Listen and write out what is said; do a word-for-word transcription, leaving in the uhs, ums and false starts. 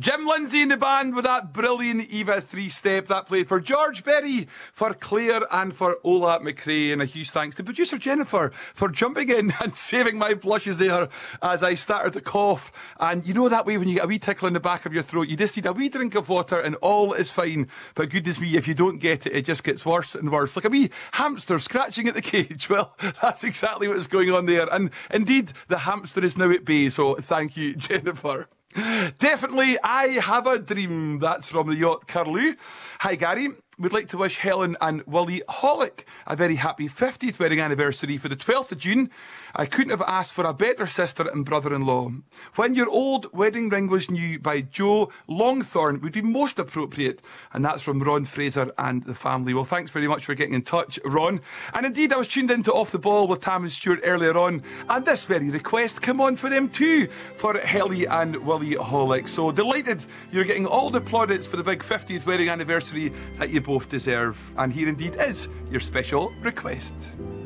Jim Lindsay in the band with that brilliant Eva three-step that played for George Berry, for Claire and for Ola McRae. And a huge thanks to producer Jennifer for jumping in and saving my blushes there as I started to cough. And you know that way when you get a wee tickle in the back of your throat, you just need a wee drink of water and all is fine. But goodness me, if you don't get it, it just gets worse and worse. Like a wee hamster scratching at the cage. Well, that's exactly what is going on there. And indeed, the hamster is now at bay. So thank you, Jennifer. Definitely, I have a dream. That's from the yacht Curlew. Hi, Gary. We'd like to wish Helen and Willie Hollick a very happy fiftieth wedding anniversary for the twelfth of June. I couldn't have asked for a better sister and brother-in-law. When your old wedding ring was new by Joe Longthorn would be most appropriate. And that's from Ron Fraser and the family. Well, thanks very much for getting in touch, Ron. And indeed, I was tuned into Off the Ball with Tam and Stuart earlier on, and this very request came on for them too, for Helly and Willie Hollick. So delighted you're getting all the plaudits for the big fiftieth wedding anniversary that you both deserve. And here indeed is your special request.